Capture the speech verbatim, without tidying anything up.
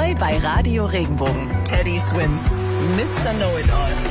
Neu bei Radio Regenbogen. Teddy Swims. Mister Know-it-all.